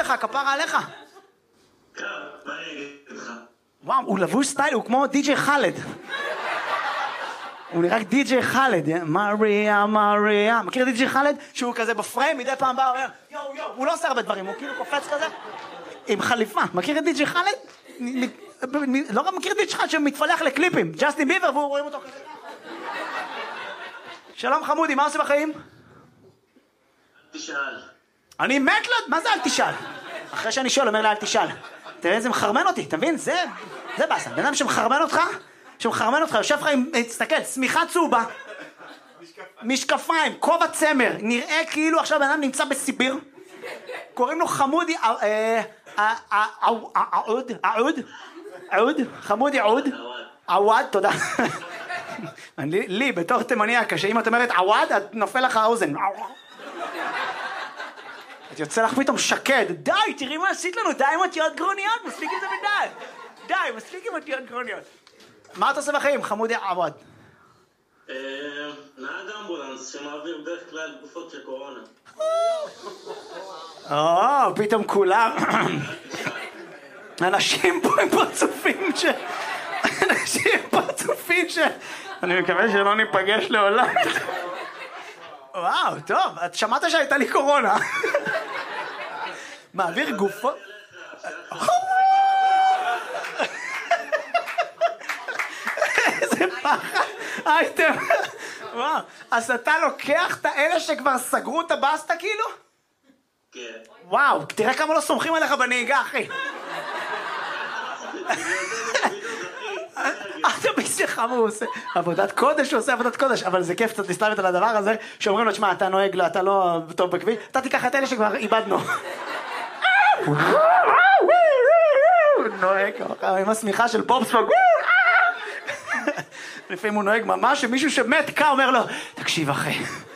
שלך, כפרה עליך. מה אני אגיד לך? וואו, הוא לבוש סטייל, הוא כמו די.ג'יי חאלד. הוא נראה די.ג'יי חאלד, מריה, מריה. מכיר די.ג'יי חאלד? שהוא כזה בפריים, מדי פעם בא, אומר, יואו, יואו, הוא לא עושה הרבה דברים, הוא כאילו קופץ כזה, עם חליפה. מכיר את די.ג'יי חאלד? לא רק מכיר את די.ג'יי חאלד שמתפלח לקליפים, ג'סטין ביבר, והוא רואים אותו כזה. שלום חמודי, מה עושה בחיים? תשאל. אני מת לו, מה זה אל תשאל? אחרי שאני שואל, אומר לה אל תשאל. תראה איזה מחרמן אותי, אתה מבין? זה בסה. בן אדם שמחרמן אותך, יושב לך עם, תסתכל, שמיכה צהובה, משקפיים, כובע צמר, נראה כאילו עכשיו בן אדם נמצא בסיביר, קוראים לו חמודי, חמודי עווד, תודה. לי, בתור תימניה, שאם את אומרת עווד, את נופל לך האוזן. את יוצא לך פתאום שקד, די, תראי מה עשית לנו, די עם אותיות גרוניות, מספיק עם זה די, מספיק עם אותיות גרוניות. מה אתה עושה בחיים, חמודי עווד? נהג אמבולנס שמעביר בדרך כלל גופות של קורונה. פתאום כולם, אנשים פה הם פרצופים אני מקווה שלא ניפגש לעולם. וואו, טוב, את שמעת שהייתה לי קורונה. מעביר גופות. איזה פחד. אייטם. וואו, אז אתה לוקח את האלה שכבר סגרו את הבסטה כאילו? כן. וואו, תראה כמה לא סומכים עליך בנהיגה, אחי. אתה בשבילך, הוא עושה עבודת קודש, הוא עושה עבודת קודש, אבל זה כיף קצת להסתלבט על הדבר הזה, שאומרים לו, תשמע, אתה נוהג, אתה לא טוב בכביש, אתה תיקח את אלה שכבר איבדנו. נוהג, עם השמיכה של פופספוג. לפעמים הוא נוהג ממש, שמישהו שמת קה אומר לו, תקשיב אחי,